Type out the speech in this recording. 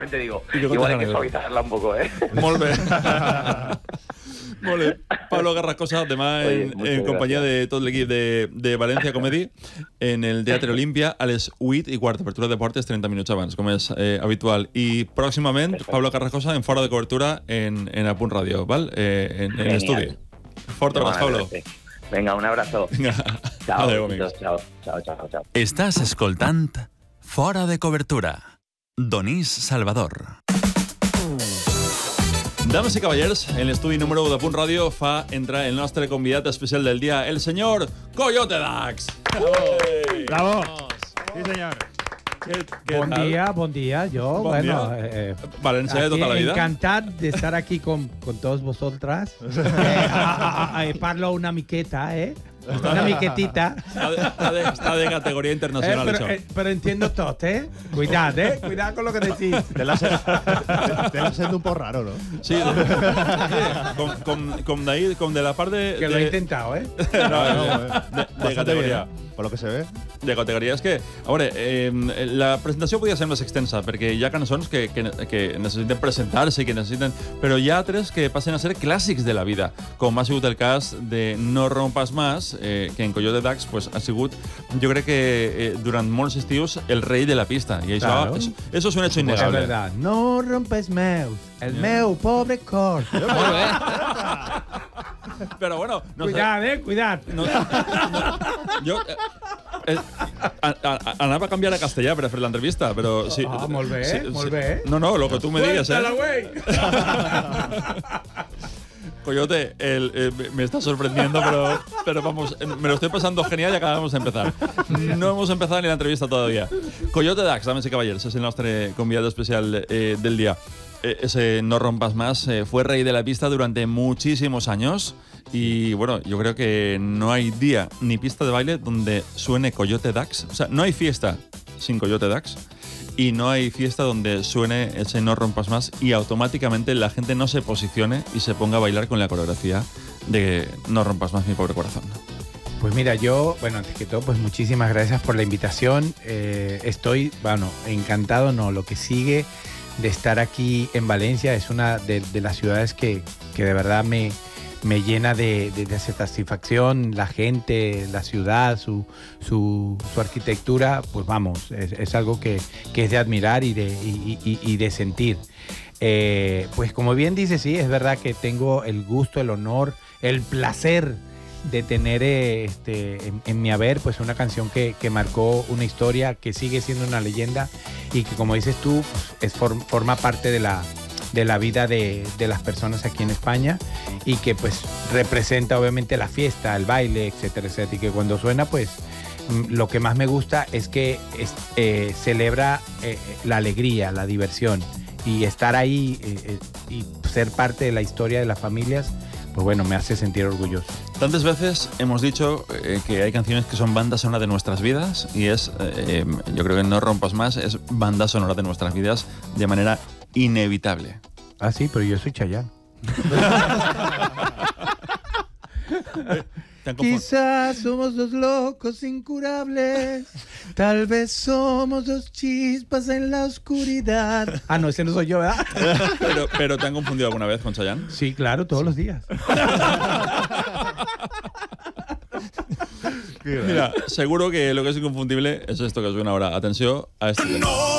te digo, igual hay que suavizarla un poco, ¿eh? Molt bé. Molt bé. Pablo Carrascosa, demà en companyia de tot l'equip de València Comedy en el Teatre Olímpia a les 8:15, apertura de portes 30 minuts abans, com és habitual. I pròximament, Pablo Carrascosa en fora de cobertura en A Punt Ràdio, ¿val? En l'estudi. Fort abraç, Pablo. Venga, un abrazo. Chao, adeu, amics. Chao. Estàs escoltant Fora de Cobertura. Donís Salvador. Dames i cavallers, en l'estudi número 1 de Punt Ràdio fa entrar el nostre convidat especial del dia, el senyor Coyote Dax. Bravo. Sí, senyor. Buen día. Yo, Valencia de toda la vida. Encantado de estar aquí con todos vosotras. Parlo una miqueta, una miquetita. Está de categoría internacional. Pero entiendo todo, Cuidado, Cuidado con lo que decís. Te la sent un poco raro, ¿no? Sí. Com de la parte que lo he intentado, de categoría. Por lo que se ve. De categoria. És que, a veure, la presentació podia ser més extensa, perquè hi ha cançons que necessiten presentar-se i que necessiten... Però hi ha altres que passen a ser clàssics de la vida, com ha sigut el cas de No rompas más, que en Coyote Dax pues, ha sigut, jo crec que durant molts estius, el rei de la pista. I això, claro. Eso es un hecho innegable. Es verdad. No rompes meus, el meu pobre cor. Però bueno... No cuidado. Jo... anava a canviar a castellà per a fer l'entrevista, però... Sí, molt bé, molt bé. No, lo que tu me digues, Coyote, me está sorprendiendo, pero vamos, me lo estoy pasando genial y acabamos de empezar. No hemos empezado ni la entrevista todavía. Coyote Dax, dames y caballeros, es el nostre convidado especial del día. Ese No rompas más fue rey de la pista durante muchísimos años y bueno, yo creo que no hay día ni pista de baile donde suene Coyote Dax. O sea, no hay fiesta sin Coyote Dax y no hay fiesta donde suene ese No rompas más y automáticamente la gente no se posicione y se ponga a bailar con la coreografía de No rompas más mi pobre corazón. Pues mira, yo, antes que todo, pues muchísimas gracias por la invitación. Estoy, encantado, lo que sigue de estar aquí en Valencia es una de las ciudades que de verdad me llena de satisfacción. La gente, la ciudad, su arquitectura, pues vamos, es algo que es de admirar y de sentir. Pues como bien dice, sí, es verdad que tengo el gusto, el honor, el placer de tener en mi haber pues una canción que marcó una historia, que sigue siendo una leyenda y que, como dices tú, pues, forma parte de la vida de las personas aquí en España y que pues representa obviamente la fiesta, el baile, etcétera, etcétera, y que cuando suena pues lo que más me gusta es que celebra la alegría, la diversión, y estar ahí y ser parte de la historia de las familias, pues bueno, me hace sentir orgulloso. Tantas veces hemos dicho que hay canciones que son banda sonora de nuestras vidas y yo creo que No rompas más es banda sonora de nuestras vidas de manera inevitable. Ah, sí, pero yo soy Chayanne. Quizás somos dos locos incurables, tal vez somos dos chispas en la oscuridad. Ah, no, ese no soy yo, ¿verdad? Pero ¿te han confundido alguna vez con Chayanne? Sí, claro, todos los días. Mira, seguro que lo que es inconfundible es esto que suena ahora. Atención a este tema.